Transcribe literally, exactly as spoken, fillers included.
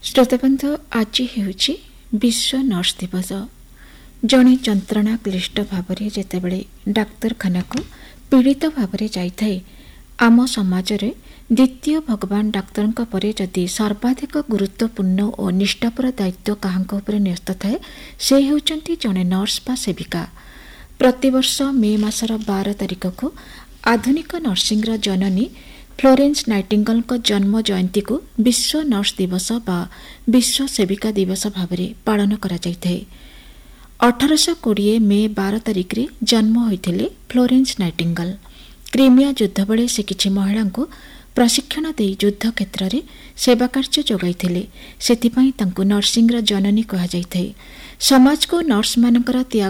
ଶ୍ରୋତାବନ୍ଧୁ, ଆଜି ହେଉଛି ବିଶ୍ୱ ନର୍ସ ଦିବସ। ଜଣେ ଯନ୍ତ୍ରଣା କ୍ଲିଷ୍ଟ ଭାବରେ ଯେତେବେଳେ ଡାକ୍ତରଖାନାକୁ ପୀଡ଼ିତ ଭାବରେ ଯାଇଥାଏ, ଆମ ସମାଜରେ ଦ୍ୱିତୀୟ ଭଗବାନ ଡାକ୍ତରଙ୍କ ପରେ ଯଦି ସର୍ବାଧିକ ଗୁରୁତ୍ୱପୂର୍ଣ୍ଣ ଓ ନିଷ୍ଠାପର ଦାୟିତ୍ୱ କାହାଙ୍କ ଉପରେ ନ୍ୟସ୍ତ ଥାଏ, ସେ ହେଉଛନ୍ତି ଜଣେ ନର୍ସ ବା ସେବିକା। ପ୍ରତିବର୍ଷ ମେ ମାସର ବାର ତାରିଖକୁ ଆଧୁନିକ ନର୍ସିଂର ଜନନୀ ଫ୍ଲୋରେନ୍ସ ନାଇଟିଙ୍ଗେଲଙ୍କ ଜନ୍ମ ଜୟନ୍ତୀକୁ ବିଶ୍ୱ ନର୍ସ ଦିବସ ବା ବିଶ୍ୱ ସେବିକା ଦିବସ ଭାବରେ ପାଳନ କରାଯାଇଥାଏ। ଅଠରଶହ କୋଡ଼ିଏ ମେ ବାର ତାରିଖରେ ଜନ୍ମ ହୋଇଥିଲେ ଫ୍ଲୋରେନ୍ସ ନାଇଟିଙ୍ଗେଲ। କ୍ରିମିଆ ଯୁଦ୍ଧ ବେଳେ ସେ କିଛି ମହିଳାଙ୍କୁ ପ୍ରଶିକ୍ଷଣ ଦେଇ ଯୁଦ୍ଧ କ୍ଷେତ୍ରରେ ସେବା କାର୍ଯ୍ୟ ଯୋଗାଇଥିଲେ। ସେଥିପାଇଁ ତାଙ୍କୁ ନର୍ସିଂର ଜନନୀ କୁହାଯାଇଥାଏ। ସମାଜକୁ ନର୍ସମାନଙ୍କର ତ୍ୟାଗ